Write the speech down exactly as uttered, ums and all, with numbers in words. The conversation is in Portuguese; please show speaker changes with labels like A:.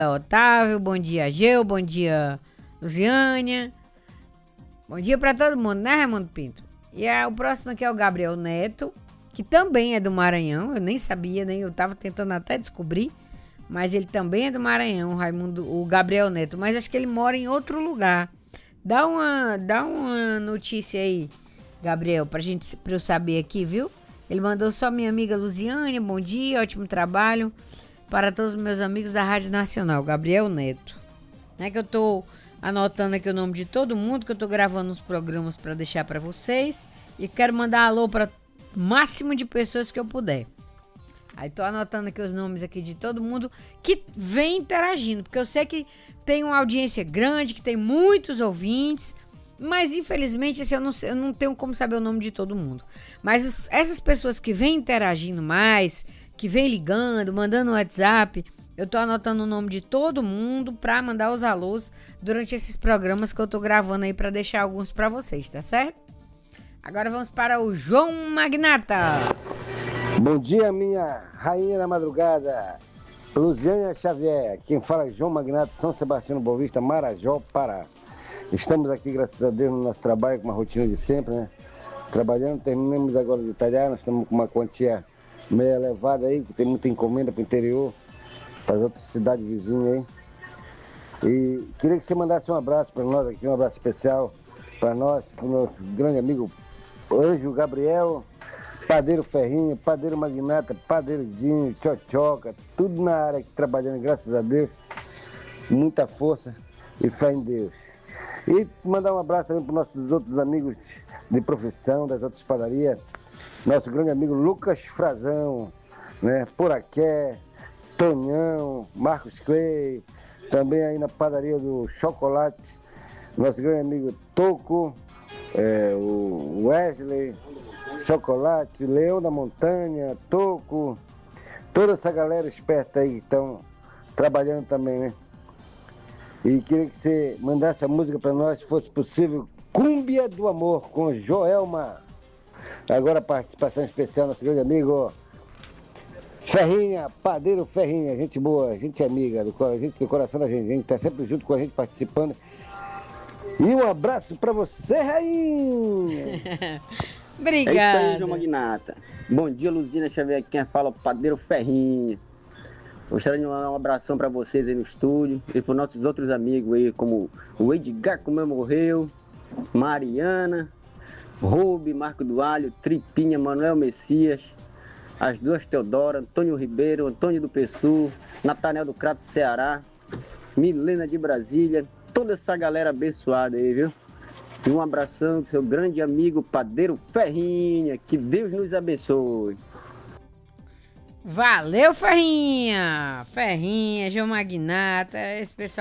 A: Otávio, bom dia, Geu, bom dia, Luziânia. Bom dia pra todo mundo, né, Raimundo Pinto? E é, o próximo aqui é o Gabriel Neto, que também é do Maranhão. Eu nem sabia, nem eu tava tentando até descobrir, mas ele também é do Maranhão, o Raimundo, o Gabriel Neto, mas acho que ele mora em outro lugar. Dá uma, dá uma notícia aí, Gabriel, pra gente, pra eu saber aqui, viu? Ele mandou só minha amiga Luziânia, bom dia, ótimo trabalho para todos os meus amigos da Rádio Nacional, Gabriel Neto. É que eu tô anotando aqui o nome de todo mundo, que eu tô gravando uns programas para deixar para vocês e quero mandar alô para o máximo de pessoas que eu puder. Aí tô anotando aqui os nomes aqui de todo mundo que vem interagindo, porque eu sei que tem uma audiência grande, que tem muitos ouvintes, mas infelizmente assim, eu, não, eu não tenho como saber o nome de todo mundo. Mas os, essas pessoas que vêm interagindo mais, que vem ligando, mandando WhatsApp, eu tô anotando o nome de todo mundo pra mandar os alôs durante esses programas que eu tô gravando aí pra deixar alguns pra vocês, tá certo? Agora vamos para o João Magnata.
B: Bom dia, minha rainha da madrugada, Luziânia Xavier. Quem fala é João Magnata, São Sebastião Boa Vista, Marajó, Pará. Estamos aqui, graças a Deus, no nosso trabalho, com uma rotina de sempre, né? Trabalhando, terminamos agora de talhar, nós estamos com uma quantia meio elevada aí, que tem muita encomenda para o interior, para as outras cidades vizinhas aí. E queria que você mandasse um abraço para nós aqui, um abraço especial para nós, para o nosso grande amigo Anjo Gabriel, Padeiro Ferrinho, Padeiro Magnata, Padeiro Dinho, Tchotchoca, tudo na área aqui trabalhando, graças a Deus, muita força e fé em Deus. E mandar um abraço também para os nossos outros amigos de profissão, das outras padarias, nosso grande amigo Lucas Frazão, né, Poraqué, Tonhão, Marcos Clay, também aí na padaria do Chocolate, nosso grande amigo Toco, é, o Wesley, Chocolate, Leão da Montanha, Toco, toda essa galera esperta aí que estão trabalhando também, né? E queria que você mandasse a música para nós, se fosse possível, Cúmbia do Amor, com Joelma. Agora a participação especial, nosso grande amigo Ferrinha, Padeiro Ferrinha, gente boa, gente amiga, do, gente do coração da gente, a gente tá sempre junto com a gente participando. E um abraço pra você, rainha!
A: Obrigada.
C: É isso aí, João Magnata. Bom dia, Luziânia Xavier, quem fala é o Padeiro Ferrinha. Gostaria de mandar um abração pra vocês aí no estúdio e pros nossos outros amigos aí, como o Edgar, como morreu, Mariana, Rubi, Marco do Alho, Tripinha, Manuel Messias, as duas Teodora, Antônio Ribeiro, Antônio do Pessu, Natanel do Crato Ceará, Milena de Brasília, toda essa galera abençoada aí, viu? E um abração do seu grande amigo Padeiro Ferrinha, que Deus nos abençoe.
A: Valeu, Ferrinha! Ferrinha, João Magnata, esse pessoal